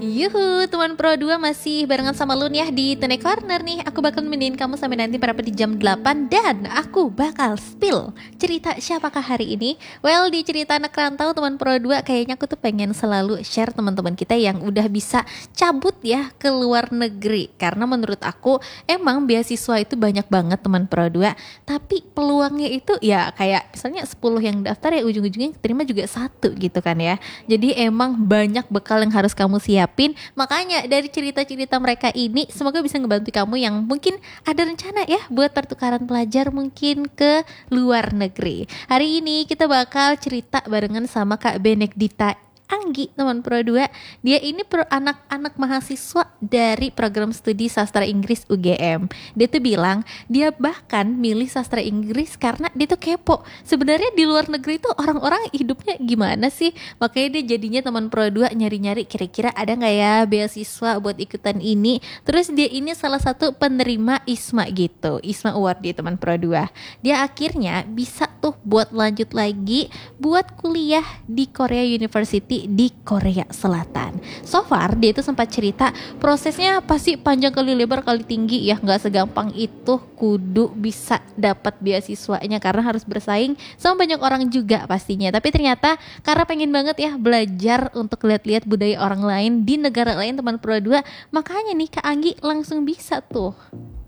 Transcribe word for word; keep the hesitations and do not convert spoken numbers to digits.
Yuhu, teman Pro dua masih barengan sama Lun ya di Tune Corner nih. Aku bakal nemenin kamu sampai nanti berapa di jam delapan. Dan aku bakal spill cerita siapakah hari ini. Well, di cerita anak rantau teman Pro dua, kayaknya aku tuh pengen selalu share teman-teman kita yang udah bisa cabut ya ke luar negeri. Karena menurut aku emang beasiswa itu banyak banget teman Pro dua, tapi peluangnya itu ya kayak misalnya sepuluh yang daftar ya ujung-ujungnya terima juga satu gitu kan ya. Jadi emang banyak bekal yang harus kamu siap. Makanya dari cerita-cerita mereka ini semoga bisa ngebantu kamu yang mungkin ada rencana ya buat pertukaran pelajar mungkin ke luar negeri. Hari ini kita bakal cerita barengan sama Kak Benedita Anggi, teman Pro dua. Dia ini pro anak-anak mahasiswa dari program studi sastra Inggris U G M. Dia tuh bilang dia bahkan milih sastra Inggris karena dia tuh kepo. Sebenarnya di luar negeri tuh orang-orang hidupnya gimana sih? Makanya dia jadinya teman Pro dua nyari-nyari kira-kira ada nggak ya beasiswa buat ikutan ini. Terus dia ini salah satu penerima ISMA gitu, ISMA Award di teman Pro dua. Dia akhirnya bisa tuh buat lanjut lagi buat kuliah di Korea University di Korea Selatan. So far dia itu sempat cerita prosesnya pasti panjang kali lebar kali tinggi ya, nggak segampang itu kudu bisa dapat beasiswanya karena harus bersaing sama banyak orang juga pastinya. Tapi ternyata karena pengen banget ya belajar untuk lihat-lihat budaya orang lain di negara lain teman Pro dua, makanya nih Kak Anggi langsung bisa tuh